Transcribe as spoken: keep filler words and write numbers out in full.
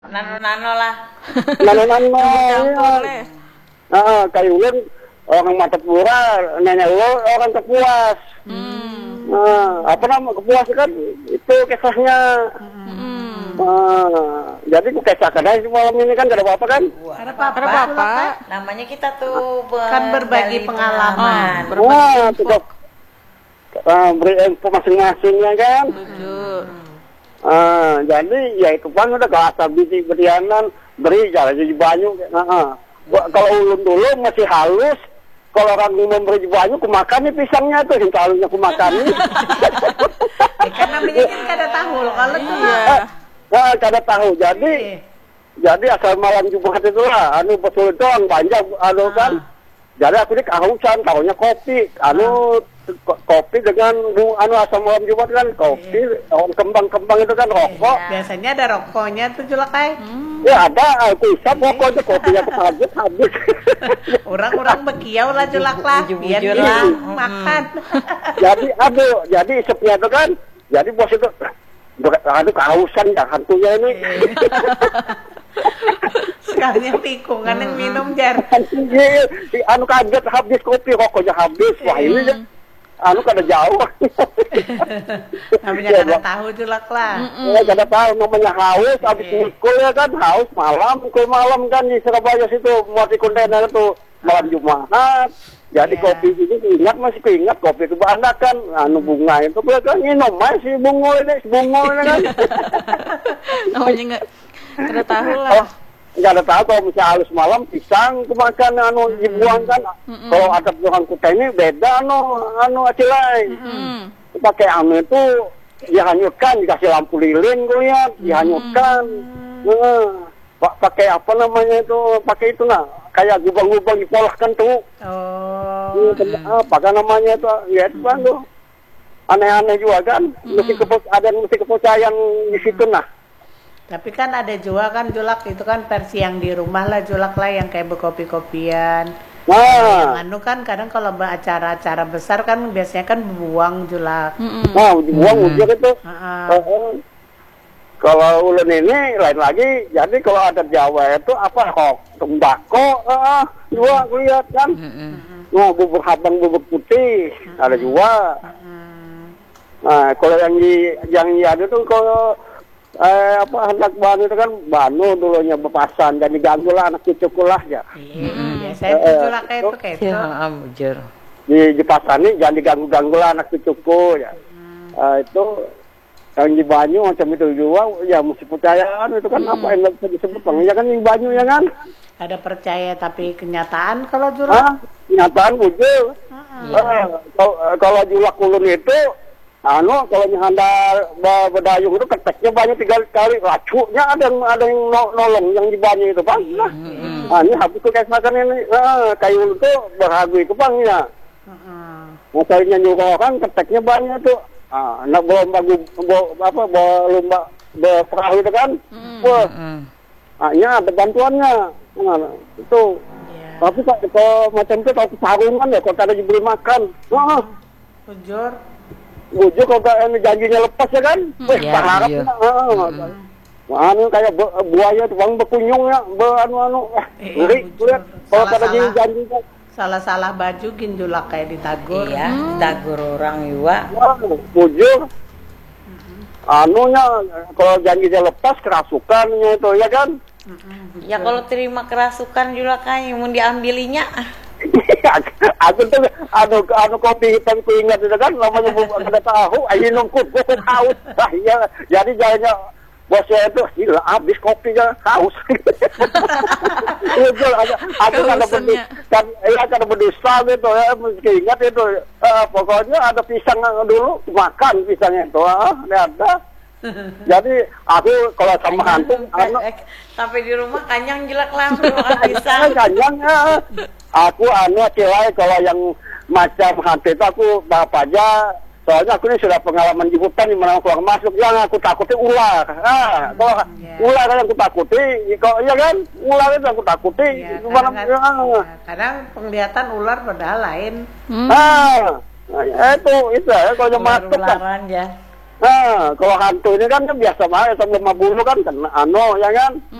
Nano-nano lah. Nano-nano. Campur leh. Ah, kayu ulun orang mata pura, nenek lo orang Kepuas. Hmm. Nah, apa nama Kepuas kan? Itu kisahnya. Hmm. Nah, jadi ku kisahkan aja malam ini kan gak ada apa-apa kan? Ada Ada apa-apa? Namanya kita tuh Kan berbagi menggali pengalaman. Oh, berbagi Wah, info. tuh uh, beri info masing-masing ya kan? Jujur. Ah, jadi ya itu kan udah gak asal biji berianan beri jalan jadi banyak. Nah, Gua- kalau ulun dulu masih halus. Kalau orang memberi banyak, ku makan nih pisangnya tuh, yang kalungnya ku makan nih. Ya, kan namanya kan kada tahu loh kalau tuh. Iya. Nah, kada tahu. Jadi, jadi asal malam Jumat itu lah, anu betul itu orang banyak, anu kan. Jadi aku ini kehausan, tahunya kopi, anu ko- kopi dengan bu- anu asal malam Jumat kan kopi, orang kembang-kembang itu kan rokok. Biasanya ada rokoknya tuh Julakai. Ya ada, aku isap rokok itu kopinya habis habis. Orang-orang bekiau lah Julak lah, biar Bujur-bujur dia lah. makan. Jadi aduh, jadi isepnya itu kan, jadi bos itu, ber- aduh kehausan ya hantunya ini. Sekalinya tikungan yang minum jar. Iya, si anu kaget habis kopi rokoknya habis. Wah ini ya, anu kada jauh. Namanya kada tahu Julak lah. Ya kada tahu namanya haus habis mikul ya kan haus malam mikul malam kan di Surabaya situ muat di kontainer itu malam Jumat. Jadi Iya. kopi ini ingat masih keingat kopi itu anda kan anu bunga itu kan minum masih bunga ini bunga ini kan. Namanya nggak kada tahu Oh, lah. nggak ada tahu kalau misalnya halus malam pisang kemakan anu dibuang kan. Kalau ada orang kuta ini beda anu anu acilai. Hmm. Pakai anu itu dihanyutkan dikasih lampu lilin gue lihat dihanyutkan. Nah, pak pakai apa namanya itu pakai itu nah kayak gubang-gubang dipolahkan tuh. Oh. Hmm. Apa kan namanya itu ya itu kan tuh aneh-aneh juga kan. Mesti kepo- ada mesti kepercayaan di situ nah. Tapi kan ada juga kan Julak itu kan versi yang di rumah lah Julak lah yang kayak berkopi-kopian. Yang Nah, anu kan kadang kalau acara-acara besar kan biasanya kan buang Julak. Mm-mm. nah dibuang ujian itu. Heeh. Oh, kalau ulun ini lain lagi, jadi kalau ada Jawa itu apa kok tembakau, ah, dua aku lihat kan, nah bubur habang bubur putih ada juga. Nah kalau yang di yang di ada tuh kalau eh, apa anak Banu itu kan Banu dulunya bepasan dan diganggu lah anak cucuku lah ya. Iya, biasanya Eh, itu Julak kayak itu kayak itu. Ya, bujur. Di di pasar ini jangan diganggu-ganggu lah anak cucuku ya. Eh, itu yang di Banyu macam itu juga ya mesti percayaan itu kan apa yang nggak bisa disebut bang ya kan di Banyu ya kan. Ada percaya tapi kenyataan kalau Julak. Ah, kenyataan bujur. Eh, kalau kalau julak ulun itu, anu kalau nyanda be- bedayung itu keteknya banyak tiga kali, lacunya ada yang ada yang no- nolong yang di banyu itu bang. Nah, ah, ini habis tuh kayak makan ini, ah, kayu itu berharga itu bang ya. Heeh. Mau kayunya juga kan keteknya banyak tuh. Ah, nak belum bagu bo- apa lomba berperahu itu kan. Wah, ah, ya ada bantuannya. Nah, itu. Iya. Tapi Pak, kalau macam itu kalau sarungan ya, kalau ada diberi makan. Wah, Jujur. bujuk kalau tak- ini janjinya lepas ya kan. Wih, Ya, berharap iya. ya. Ah, anu kayak bu- buaya tuh, bang berkunjung ya, anu-anu. Eh, Eh, ngeri, bujur. lihat. Kalau tak ada Salah-salah. janji kan. Salah-salah baju gin Julak kayak ditagur. Iya, dagur orang juga. Wah, bujur. Anunya, kalau janjinya lepas, kerasukannya itu ya kan. Ya kalau terima kerasukan juga kan yang mau diambilinya. Aku tuh anu anu kopi hitam ku ingat itu kan namanya bu ada tahu ayo nungkut aku tahu ah iya jadi jadinya bosnya itu gila habis kopinya haus itu ada ada ada berdua Kehausannya. kan ya ada berdusta gitu ya mesti ingat itu. Eh, pokoknya ada pisang dulu makan pisangnya itu ah ada jadi aku kalau sama hantu anu Eh, sampai di rumah kanyang jelek lah makan pisang. Kanyang ya. Aku anu cewek kalau yang macam hantu itu aku bapak aja. Soalnya aku ini sudah pengalaman di hutan di mana keluar masuk yang aku takuti ular. Ah, kalau Yeah. ular yang aku takuti, kalau iya kan ular itu yang aku takuti. Ya, Gimana? kadang, Ah, ya, kadang penglihatan ular padahal lain. ah, nah, itu itu ya kalau yang masuk kan. Ular-ularan ya. Nah, kalau hantu ini kan biasa banget sama lima bulu kan, kan anu ya kan.